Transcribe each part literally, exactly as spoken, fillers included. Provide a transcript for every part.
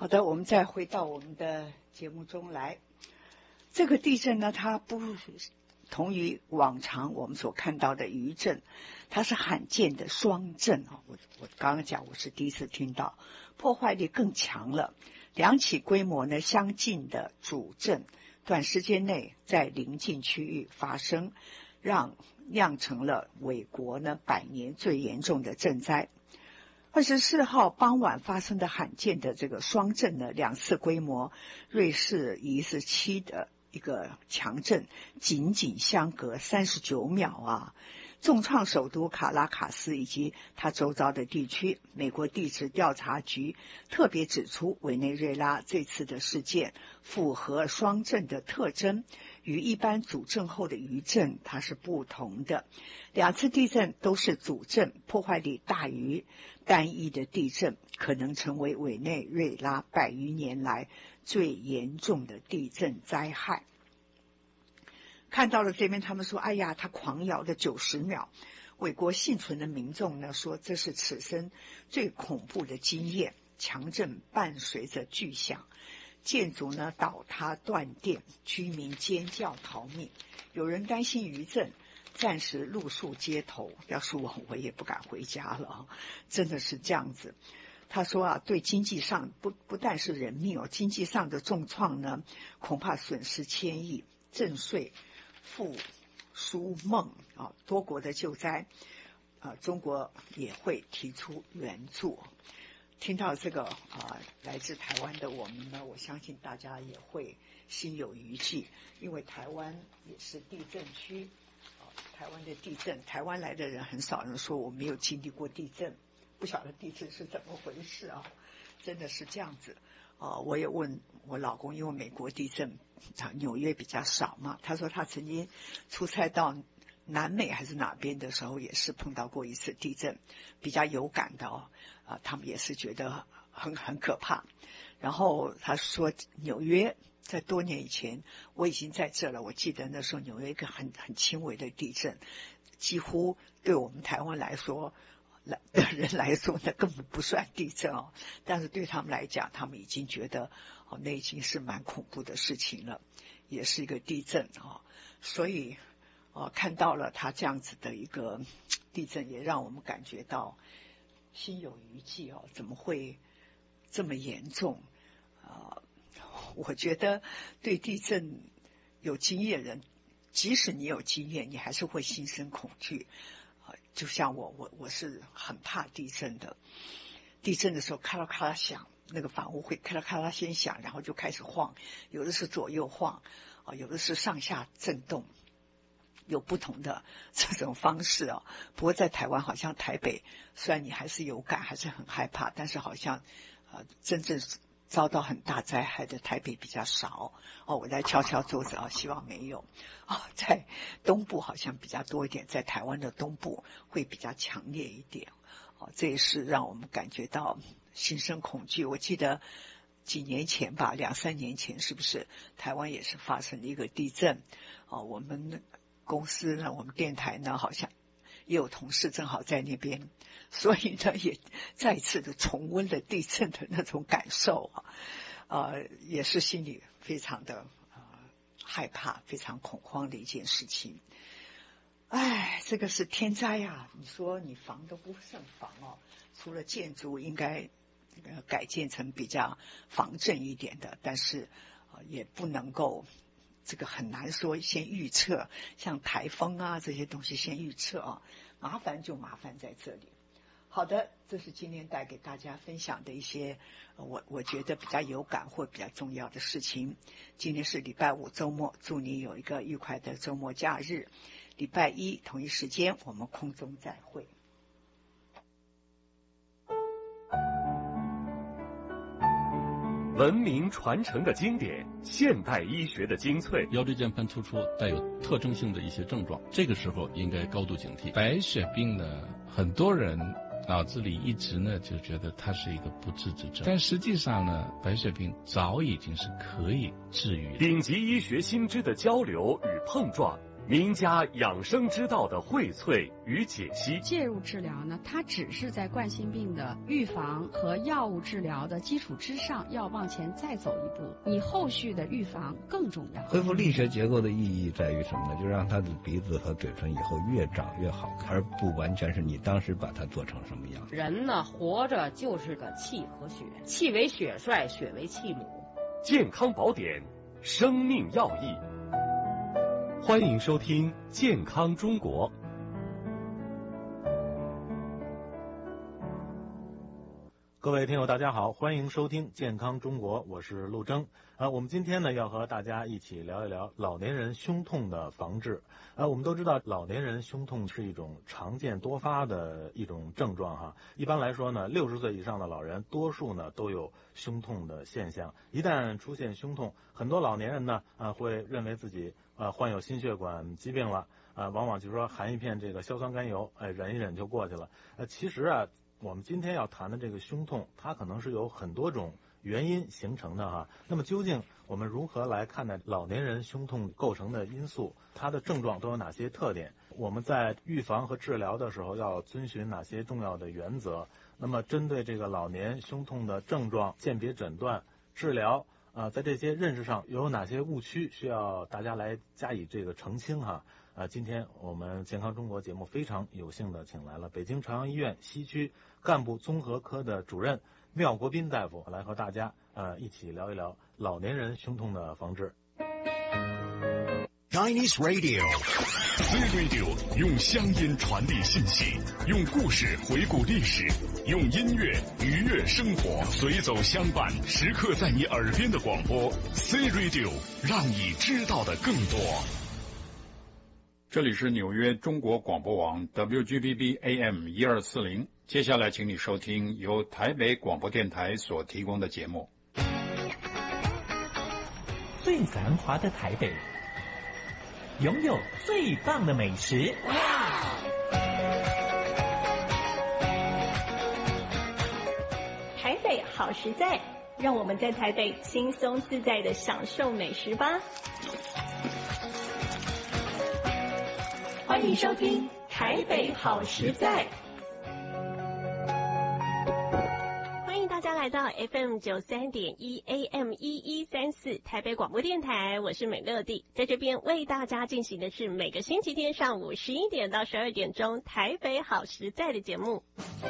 好的，我们再回到我们的节目中来。这个地震呢，它不同于往常我们所看到的余震，它是罕见的双震哦。我我刚刚讲，我是第一次听到，破坏力更强了。两起规模呢相近的主震，短时间内在邻近区域发生，让酿成了伟国呢百年最严重的震灾。二十四号傍晚发生的罕见的这个双震呢，两次规模，瑞士一四七的一个强震，仅仅相隔三十九秒啊，重创首都卡拉卡斯以及它周遭的地区。美国地质调查局特别指出，委内瑞拉这次的事件符合双震的特征，与一般主震后的余震它是不同的。两次地震都是主震，破坏力大于单一的地震，可能成为委内瑞拉百余年来最严重的地震灾害。看到了这边，他们说：“哎呀，它狂摇的九十秒。”伟国幸存的民众呢说，这是此生最恐怖的经验。强震伴随着巨响，建筑呢倒塌断电，居民尖叫逃命。有人担心余震，暂时露宿街头。要是我，我也不敢回家了，真的是这样子。他说啊，对经济上不不但是人命哦，经济上的重创呢，恐怕损失千亿，震碎复苏梦啊，多国的救灾啊，中国也会提出援助。听到这个啊，来自台湾的我们呢，我相信大家也会心有余悸，因为台湾也是地震区啊，台湾的地震，台湾来的人很少人说我没有经历过地震，不晓得地震是怎么回事啊，真的是这样子。呃，我也问我老公，因为美国地震啊，纽约比较少嘛，他说他曾经出差到南美还是哪边的时候，也是碰到过一次地震，比较有感的哦，啊、呃，他们也是觉得很很可怕。然后他说纽约在多年以前我已经在这了，我记得那时候纽约一个很很轻微的地震，几乎对我们台湾来说。的人来说那根本不算地震哦，但是对他们来讲，他们已经觉得哦，那已经是蛮恐怖的事情了，也是一个地震哦，所以哦，看到了他这样子的一个地震，也让我们感觉到心有余悸哦，怎么会这么严重啊、呃？我觉得对地震有经验人，即使你有经验，你还是会心生恐惧。就像我我我是很怕地震的，地震的时候咔啦咔啦响，那个房屋会咔啦咔啦先响，然后就开始晃，有的是左右晃啊，有的是上下震动，有不同的这种方式啊。不过在台湾好像台北，虽然你还是有感，还是很害怕，但是好像呃真正遭到很大灾害的台北比较少哦，我在敲敲桌子啊，希望没有哦。在东部好像比较多一点，在台湾的东部会比较强烈一点哦，这也是让我们感觉到心生恐惧。我记得几年前吧，两三年前是不是台湾也是发生了一个地震哦？我们公司呢，我们电台呢，好像也有同事正好在那边，所以呢也再次的重温了地震的那种感受啊，呃，也是心里非常的呃害怕、非常恐慌的一件事情。哎，这个是天灾啊！你说你防都不胜防哦，除了建筑应该呃改建成比较防震一点的，但是呃也不能够。这个很难说先预测，像台风啊这些东西先预测啊，麻烦就麻烦在这里。好的，这是今天带给大家分享的一些我我觉得比较有感或比较重要的事情。今天是礼拜五周末，祝你有一个愉快的周末假日。礼拜一同一时间我们空中再会。 文明传承的经典，现代医学的精粹。 腰椎间盘突出带有特征性的一些症状，这个时候应该高度警惕。白血病呢，很多人脑子里一直呢就觉得它是一个不治之症，但实际上呢，白血病早已经是可以治愈的。 顶级医学新知的交流与碰撞， 名家养生之道的荟萃与解析。 介入治疗呢，它只是在冠心病的预防和药物治疗的基础之上，要往前再走一步，你后续的预防更重要。 恢复力学结构的意义在于什么呢？就让他的鼻子和嘴唇以后越长越好看，而不完全是你当时把它做成什么样。 人呢，活着就是个气和血，气为血帅，血为气母。 健康宝典，生命要义。欢迎收听《健康中国》。 各位听友大家好，欢迎收听《健康中国》，我是陆征。呃，我们今天呢要和大家一起聊一聊老年人胸痛的防治。呃，我们都知道老年人胸痛是一种常见多发的一种症状哈。一般来说呢，六十岁以上的老人多数呢都有胸痛的现象。一旦出现胸痛，很多老年人呢呃会认为自己呃患有心血管疾病了，呃往往就说含一片这个硝酸甘油，哎忍一忍就过去了。呃，其实啊。我们今天要谈的这个胸痛，它可能是有很多种原因形成的哈。那么究竟我们如何来看待老年人胸痛构成的因素？它的症状都有哪些特点？我们在预防和治疗的时候要遵循哪些重要的原则？那么针对这个老年胸痛的症状鉴别诊断、治疗，呃，在这些认识上有哪些误区需要大家来加以这个澄清哈？呃，今天我们健康中国节目非常有幸的请来了北京朝阳医院西区干部综合科的主任缪国斌大夫，来和大家呃一起聊一聊老年人胸痛的防治。 Chinese Radio，C Radio 用乡音传递信息，用故事回顾历史，用音乐愉悦生活，随走相伴，时刻在你耳边的广播 ，C Radio 让你知道的更多。 这里是纽约中国广播网 W G B B A M 一二四零，接下来请你收听由台北广播电台所提供的节目。 最繁华的台北，拥有最棒的美食。 台北好实在，让我们在台北轻松自在地享受美食吧。欢迎收听台北好实在。欢迎大家来到 F M 九三点一 A M 一一三四台北广播电台，我是美乐蒂，在这边为大家进行的是每个星期天上午十一点到十二点钟台北好实在的节目。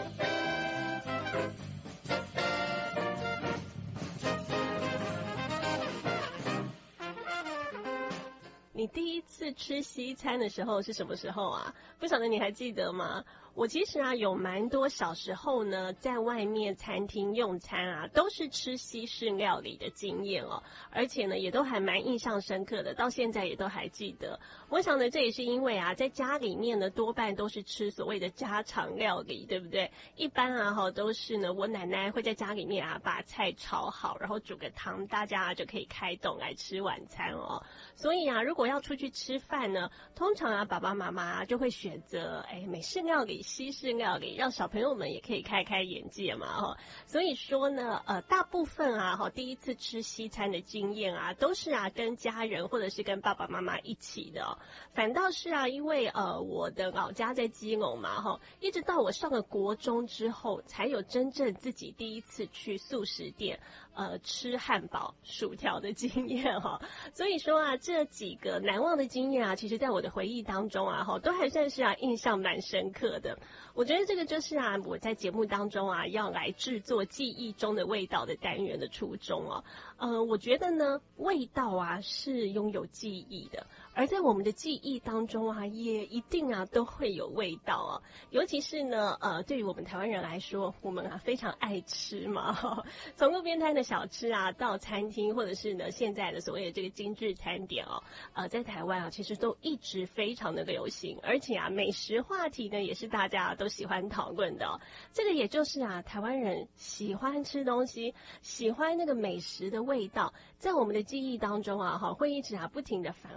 你第一次吃西餐的时候是什么时候啊？不晓得你还记得吗？我其实啊有蛮多小时候呢在外面餐厅用餐啊都是吃西式料理的经验哦，而且呢也都还蛮印象深刻的，到现在也都还记得。我想呢这也是因为啊在家里面呢多半都是吃所谓的家常料理，对不对？一般啊哈都是呢我奶奶会在家里面啊把菜炒好，然后煮个汤，大家、啊、就可以开动来吃晚餐哦。所以啊如果要出去吃饭呢，通常啊爸爸妈妈、啊、就会选择哎美式料理西式料理，让小朋友们也可以开开眼界嘛哈。所以说呢呃大部分啊哈第一次吃西餐的经验啊都是啊跟家人或者是跟爸爸妈妈一起的哦。反倒是啊因为呃我的老家在基隆嘛哈，一直到我上了国中之后才有真正自己第一次去素食店呃吃汉堡薯条的经验哈。所以说啊这几个难忘的经验啊其实在我的回忆当中啊哈都还算是啊印象蛮深刻的。我觉得这个就是啊我在节目当中啊要来制作记忆中的味道的单元的初衷哦。呃我觉得呢味道啊是拥有记忆的，而在我们的记忆当中啊也一定啊都会有味道哦。尤其是呢呃对于我们台湾人来说，我们啊非常爱吃嘛哈，从路边摊的小吃啊到餐厅，或者是呢现在的所谓的这个精致餐点哦，呃在台湾啊其实都一直非常的流行，而且啊美食话题呢也是大家都喜欢讨论的哦。这个也就是啊台湾人喜欢吃东西，喜欢那个美食的味道，在我们的记忆当中啊哈会一直啊不停的反复的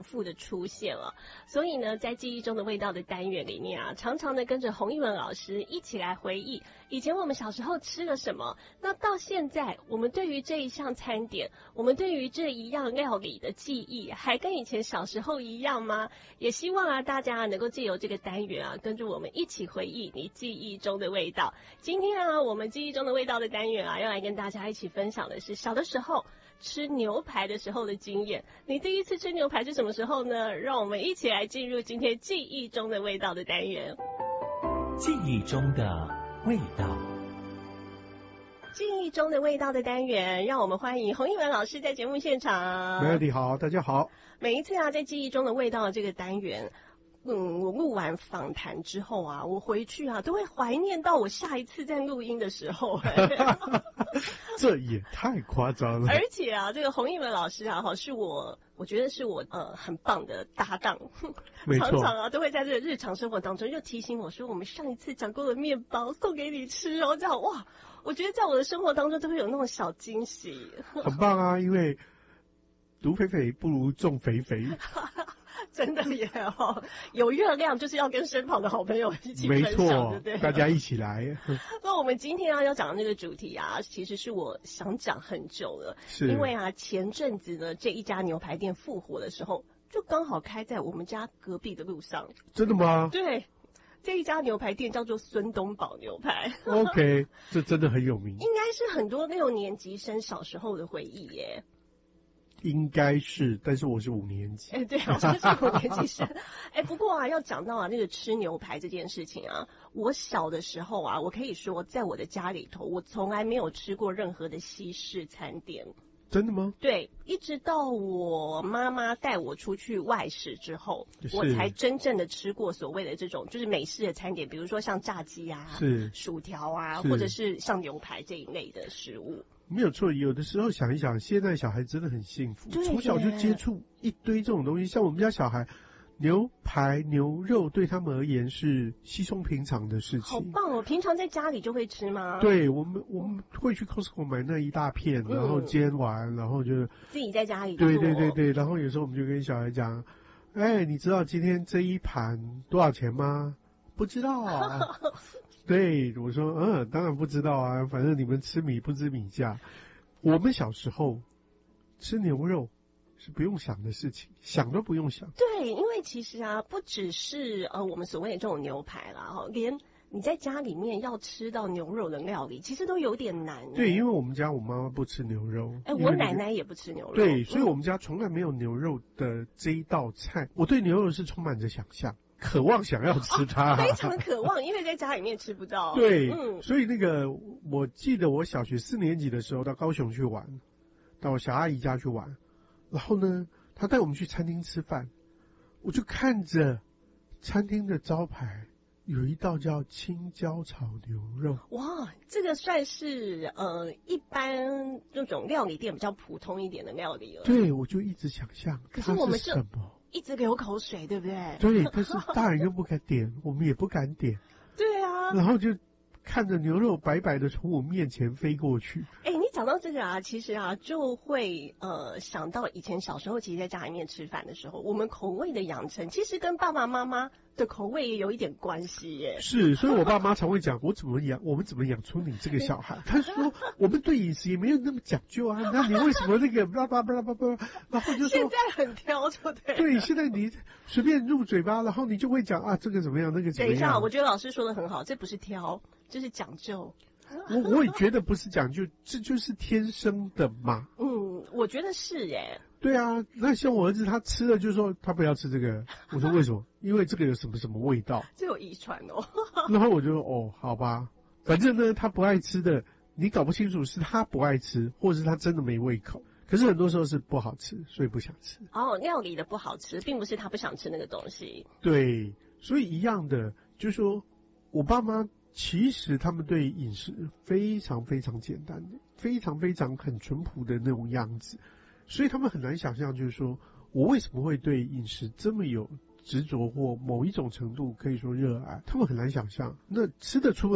出现了。所以呢，在记忆中的味道的单元里面啊，常常的跟着洪一文老师一起来回忆以前我们小时候吃了什么。那到现在，我们对于这一项餐点，我们对于这一样料理的记忆，还跟以前小时候一样吗？也希望啊，大家能够借由这个单元啊，跟着我们一起回忆你记忆中的味道。今天啊，我们记忆中的味道的单元啊，要来跟大家一起分享的是小的时候吃牛排的时候的经验。你第一次吃牛排是什么时候呢？让我们一起来进入今天记忆中的味道的单元。 记忆中的味道。 记忆中的味道的单元，让我们欢迎洪一文老师在节目现场。 Melody 好，大家好。 每一次啊，在记忆中的味道的这个单元，嗯，我录完访谈之后啊，我回去啊，都会怀念到我下一次在录音的时候。 这也太夸张了。 而且啊，这个洪一文老师啊，哈，是我，我觉得是我呃很棒的搭档。 没错。 常常啊，都会在这个日常生活当中就提醒我说，我们上一次讲过的面包送给你吃哦，这样哇，我觉得在我的生活当中都会有那种小惊喜。 很棒啊，因为毒肥肥不如重肥肥。 真的耶哦，有热量就是要跟身旁的好朋友一起分享， 没错， 对不对？ 大家一起来。 那我们今天啊要讲的那个主题啊，其实是我想讲很久了， 是因为啊前阵子呢这一家牛排店复活的时候，就刚好开在我们家隔壁的路上。 真的吗？ 对，这一家牛排店叫做孙东宝牛排。 OK， 这真的很有名， 应该是很多六年级生小时候的回忆耶。 应该是，但是我是五年级。 哎、欸，对，好像是五年级生。哎、欸，不过啊，要讲到啊那个吃牛排这件事情啊，我小的时候啊，我可以说，在我的家里头，我从来没有吃过任何的西式餐点。 真的吗？ 对，一直到我妈妈带我出去外食之后，我才真正的吃过所谓的这种就是美式的餐点，比如说像炸鸡啊、 是薯条啊，或者是像牛排这一类的食物。 没有错，有的时候想一想，现在小孩真的很幸福，从小就接触一堆这种东西。像我们家小孩，牛排、牛肉对他们而言是稀松平常的事情。 好棒哦！平常在家里就会吃吗？ 对，我们我们会去 Costco 买那一大片，然后煎完，嗯、然后就自己在家里做。 对对对对，然后有时候我们就跟小孩讲，哎，你知道今天这一盘多少钱吗？不知道啊。对，我说，嗯，当然不知道啊，反正你们吃米不知米价。我们小时候吃牛肉是不用想的事情，想都不用想。 对，因为其实啊，不只是呃我们所谓的这种牛排啦，哈，连你在家里面要吃到牛肉的料理，其实都有点难。 对，因为我们家我妈妈不吃牛肉， 哎、欸，我奶奶也不吃牛肉。 对，所以我们家从来没有牛肉的这一道菜。我对牛肉是充满着想象。渴望想要吃它、 哦，非常渴望，因为在家里面吃不到。 对，嗯，所以那个我记得我小学四年级的时候到高雄去玩，到我小阿姨家去玩，然后呢，她带我们去餐厅吃饭，我就看着餐厅的招牌有一道叫青椒炒牛肉。 哇，这个算是呃一般这种料理店比较普通一点的料理了。 对，我就一直想象它是什么。 一直流口水，对不对？ 对，但是大人又不敢点，我们也不敢点。 对啊， 然后就看着牛肉白白的从我面前飞过去。 哎、欸，你讲到这个啊，其实啊，就会呃想到以前小时候，其实在家里面吃饭的时候，我们口味的养成，其实跟爸爸妈妈的口味也有一点关系耶。 是，所以我爸妈常会讲，我怎么养，我们怎么养出你这个小孩？他说我们对饮食也没有那么讲究啊，那你为什么那个巴拉巴拉巴拉，然后就说现在很挑，就对。 对，现在你随便入嘴巴，然后你就会讲啊，这个怎么样，那个怎么样。 等一下，我觉得老师说的很好，这不是挑，这是讲究。 我我也觉得不是讲究，这就是天生的嘛。 嗯，我觉得是耶。 对啊，那像我儿子他吃了就说他不要吃这个，我说为什么？因为这个有什么什么味道。 这有遗传哦。 然后我就哦，好吧，反正呢他不爱吃的，你搞不清楚是他不爱吃，或是他真的没胃口。可是很多时候是不好吃，所以不想吃。 哦，料理的不好吃，并不是他不想吃那个东西。 对，所以一样的，就是说我爸妈。其实他们对饮食非常非常简单的，非常非常很淳朴的那种样子，所以他们很难想象，就是说我为什么会对饮食这么有执着或某一种程度可以说热爱，他们很难想象。那吃得出来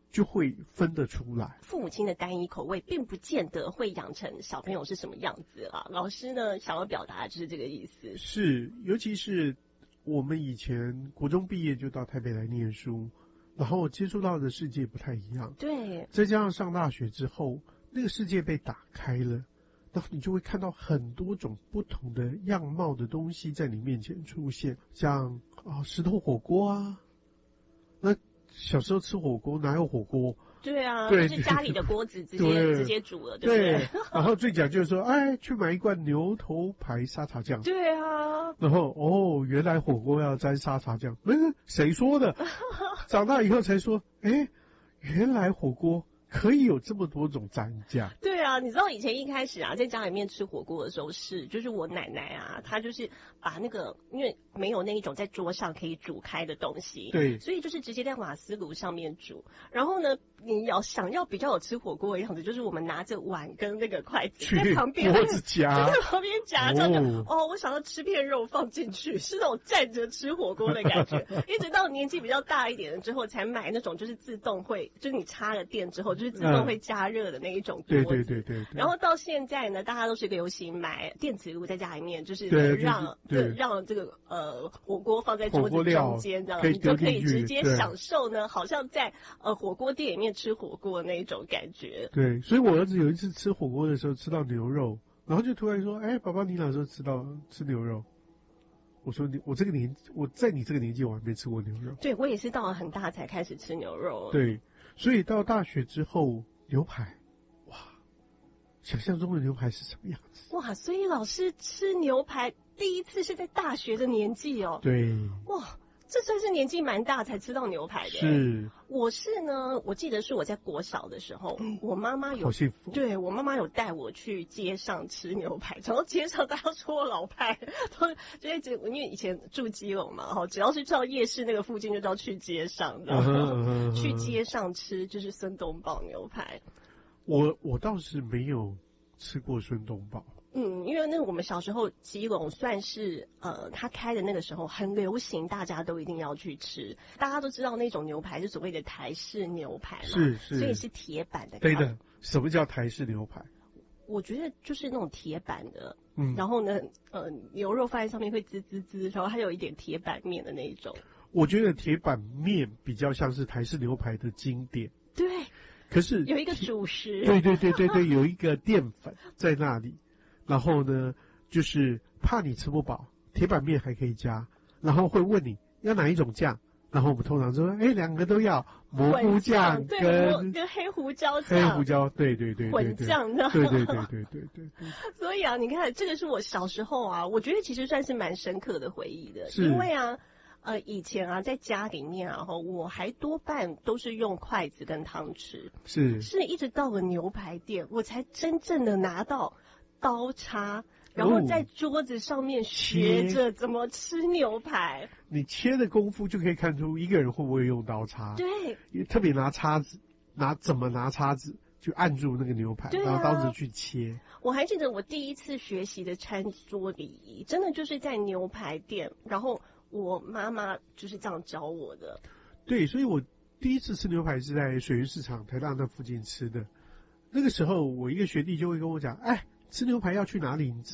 就会分得出来。 父母亲的单一口味并不见得会养成小朋友是什么样子啦。老师呢想要表达的就是这个意思。 是，尤其是我们以前国中毕业就到台北来念书，然后接触到的世界不太一样。 对。 再加上上大学之后，那个世界被打开了，然后你就会看到很多种不同的样貌的东西在你面前出现，像啊石头火锅啊。那小时候吃火锅哪有火锅？ 对啊， 对， 就是家里的锅子直接直接煮了，对不对？ 对。然后最讲究说，哎，去买一罐牛头牌沙茶酱。 对啊。 然后哦，原来火锅要沾沙茶酱，嗯，谁说的？长大以后才说，哎，原来火锅可以有这么多种蘸酱。 对啊，你知道以前一开始啊，在家里面吃火锅的时候是，就是我奶奶啊，她就是把那个，因为没有那一种在桌上可以煮开的东西， 对， 所以就是直接在瓦斯炉上面煮。然后呢，你要想要比较有吃火锅的样子，就是我们拿着碗跟那个筷子在旁边， 锅子夹， 就在旁边夹，这样就哦, 哦，我想要吃片肉放进去，是那种站着吃火锅的感觉。一直到年纪比较大一点了之后，才买那种就是自动会，就是你插了电之后，就是自动会加热的那一种锅子。 对对对 对, 对。 然后到现在呢，大家都是流行买电磁炉在家里面，就是让对让这个呃火锅放在桌子中间，这样你就可以直接享受呢，好像在呃火锅店里面吃火锅的那一种感觉。 对，所以我儿子有一次吃火锅的时候吃到牛肉，然后就突然说：“哎，爸爸，你哪时候吃到吃牛肉？”我说：“你我这个年我在你这个年纪我还没吃过牛肉。” 对，我也是到了很大才开始吃牛肉。 对，所以到大学之后，牛排。想象中的牛排是什么样子？ 哇，所以老师吃牛排第一次是在大学的年纪哦。 对。 哇，这算是年纪蛮大才吃到牛排的。 是。 我是呢，我记得是我在国小的时候，嗯、我妈妈有， 好幸福。 对我妈妈有带我去街上吃牛排，然后街上大家说我老派，都就是因为以前住基隆嘛，哈，只要是到夜市那个附近就知道去街上，然后、uh-huh, uh-huh. 去街上吃就是孙东宝牛排。 我我倒是没有吃过孙东宝。 嗯，因为那我们小时候基隆算是呃，他开的那个时候很流行，大家都一定要去吃。大家都知道那种牛排是所谓的台式牛排嘛， 是是， 所以是铁板的。 对的，什么叫台式牛排？ 我觉得就是那种铁板的， 嗯， 然后呢，呃，牛肉放在上面会滋滋滋，然后还有一点铁板面的那一种。 我觉得铁板面比较像是台式牛排的经典。 对。 可是有一个主食， 对对对对对，有一个淀粉在那里，然后呢，就是怕你吃不饱，铁板面还可以加，然后会问你要哪一种酱，然后我们通常说，哎，两个都要，蘑菇酱跟跟黑胡椒酱，黑胡椒，对对对对， 混酱的， 对对对对对对对。 所以啊，你看这个是我小时候啊，我觉得其实算是蛮深刻的回忆的， 是因为啊。呃，以前啊，在家里面啊，我还多半都是用筷子跟汤匙， 是是一直到了牛排店，我才真正的拿到刀叉，然后在桌子上面学着怎么吃牛排。 你切的功夫就可以看出一个人会不会用刀叉， 对， 特别拿叉子，拿怎么拿叉子去按住那个牛排， 啊、 然后刀子去切。 我还记得我第一次学习的餐桌礼仪，真的就是在牛排店，然后。我妈妈就是这样教我的。 对，所以我第一次吃牛排是在水源市场台大那附近吃的。那个时候，我一个学弟就会跟我讲：“哎，吃牛排要去哪里？”